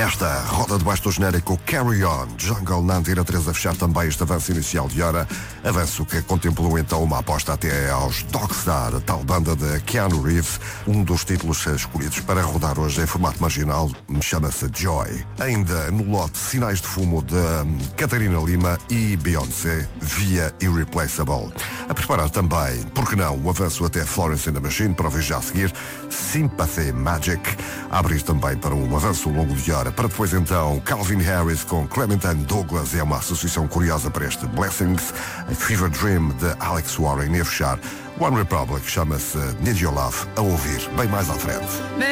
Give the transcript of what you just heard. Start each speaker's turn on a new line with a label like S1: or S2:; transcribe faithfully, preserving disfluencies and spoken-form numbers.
S1: Esta roda debaixo do genérico Carry On, Jungle na Antena três a fechar também este avanço inicial de hora. Avanço que contemplou então uma aposta até aos Dogstar, a tal banda de Keanu Reeves. Um dos títulos escolhidos para rodar hoje em formato marginal chama-se Joy. Ainda no lote, Sinais de Fumo de Catarina Lima e Beyoncé, via Irreplaceable. A preparar também, por que não, o avanço até Florence and the Machine, para ouvir já a seguir, Sympathy Magic. A abrir também para um avanço longo de hora, para depois então Calvin Harris com Clementine Douglas, é uma associação curiosa para este Blessings. A Fever Dream de Alex Warren, e a fechar One Republic, chama-se Need Your Love, a ouvir bem mais à frente.